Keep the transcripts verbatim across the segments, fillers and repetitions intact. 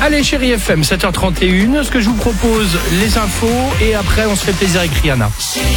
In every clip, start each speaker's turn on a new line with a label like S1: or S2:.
S1: Allez, Chérie F M, sept heures trente et une. Ce que je vous propose, les infos. Et après, on se fait plaisir avec Rihanna.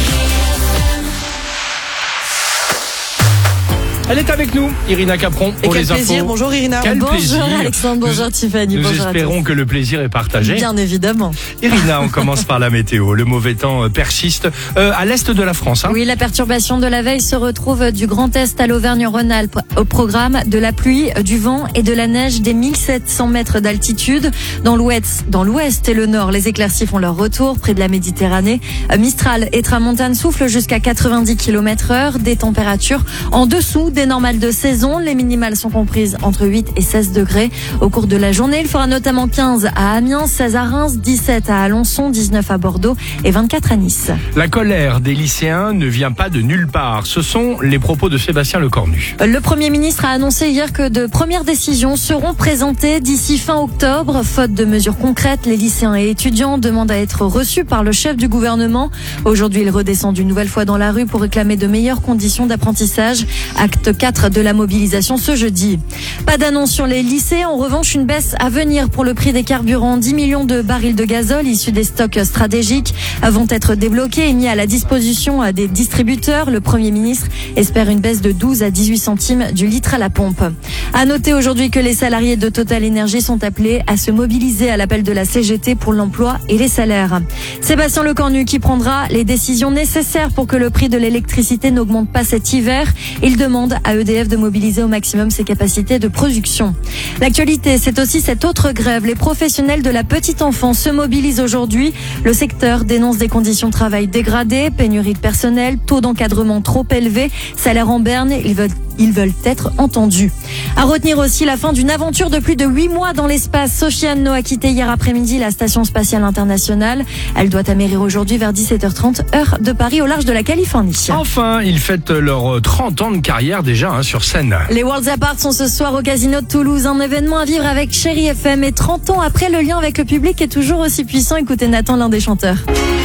S1: Elle est avec nous, Irina Capron, pour
S2: et
S1: les
S2: quel plaisir.
S1: infos.
S2: Bonjour Irina.
S1: Quel
S2: bonjour
S1: plaisir.
S2: Alexandre, bonjour Tiffany,
S1: Nous
S2: bonjour à tous.
S1: espérons que le plaisir est partagé.
S2: Bien évidemment.
S1: Irina, on commence par la météo. Le mauvais temps persiste euh, à l'est de la France. Hein.
S3: Oui, la perturbation de la veille se retrouve du Grand Est à l'Auvergne-Rhône-Alpes. Au programme de la pluie, du vent et de la neige des mille sept cents mètres d'altitude. Dans l'ouest, dans l'ouest et le nord, les éclaircies font leur retour près de la Méditerranée. Mistral et tramontane soufflent jusqu'à quatre-vingt-dix kilomètres heure. Des températures en dessous des normales de saison. Les minimales sont comprises entre huit et seize degrés. Au cours de la journée, il fera notamment quinze à Amiens, seize à Reims, dix-sept à Alençon, dix-neuf à Bordeaux et vingt-quatre à Nice.
S1: La colère des lycéens ne vient pas de nulle part. Ce sont les propos de Sébastien Lecornu.
S3: Le Premier ministre a annoncé hier que de premières décisions seront présentées d'ici fin octobre. Faute de mesures concrètes, les lycéens et étudiants demandent à être reçus par le chef du gouvernement. Aujourd'hui, ils redescendent une nouvelle fois dans la rue pour réclamer de meilleures conditions d'apprentissage. Acte quatre de la mobilisation ce jeudi. Pas d'annonce sur les lycées. En revanche, une baisse à venir pour le prix des carburants. dix millions de barils de gazole issus des stocks stratégiques vont être débloqués et mis à la disposition des distributeurs. Le Premier ministre espère une baisse de douze à dix-huit centimes du litre à la pompe. À noter aujourd'hui que les salariés de Total Énergie sont appelés à se mobiliser à l'appel de la C G T pour l'emploi et les salaires. Sébastien Lecornu qui prendra les décisions nécessaires pour que le prix de l'électricité n'augmente pas cet hiver. Il demande à E D F de mobiliser au maximum ses capacités de production. L'actualité, c'est aussi cette autre grève. Les professionnels de la petite enfance se mobilisent aujourd'hui. Le secteur dénonce des conditions de travail dégradées, pénurie de personnel, taux d'encadrement trop élevé, salaire en berne. Ils veulent Ils veulent être entendus. À retenir aussi la fin d'une aventure de plus de huit mois dans l'espace. Sophie Anne a quitté hier après-midi la Station Spatiale Internationale. Elle doit atterrir aujourd'hui vers dix-sept heures trente, heure de Paris, au large de la Californie.
S1: Enfin, ils fêtent leurs trente ans de carrière déjà hein, sur scène.
S3: Les Worlds Apart sont ce soir au Casino de Toulouse. Un événement à vivre avec Chérie F M. Et trente ans après, le lien avec le public est toujours aussi puissant. Écoutez Nathan, l'un des chanteurs.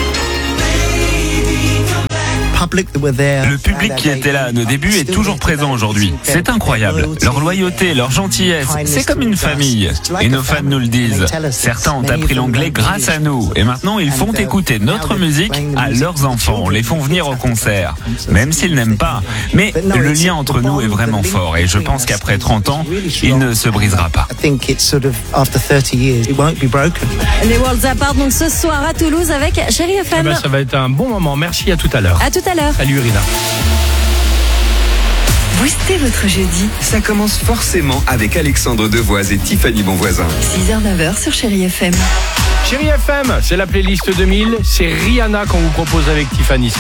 S4: Le public qui était là à nos débuts est toujours présent aujourd'hui. C'est incroyable. Leur loyauté, leur gentillesse, c'est comme une famille. Et nos fans nous le disent. Certains ont appris l'anglais grâce à nous. Et maintenant, ils font écouter notre musique à leurs enfants. Les font venir au concert. Même s'ils n'aiment pas. Mais le lien entre nous est vraiment fort. Et je pense qu'après trente ans, il ne se brisera pas.
S3: Les Worlds Apart, donc ce soir à Toulouse avec Chérie F M.
S1: Eh ben, ça va être un bon moment. Merci, à tout à l'heure.
S3: À tout à l'heure.
S1: Salut Irina.
S5: Boostez votre jeudi.
S6: Ça commence forcément avec Alexandre Devoise et Tiffany Bonvoisin.
S5: six heures neuf heures sur Chérie F M.
S1: Chérie F M, c'est la playlist deux mille. C'est Rihanna qu'on vous propose avec Tiffany.